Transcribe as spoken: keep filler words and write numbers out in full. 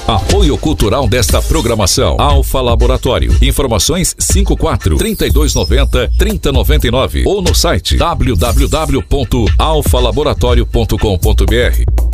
Apoio cultural desta programação. Alfa Laboratório. Informações cinco quatro, trinta e dois noventa, trinta noventa e nove ou no site w w w ponto alfa laboratório ponto com ponto b r.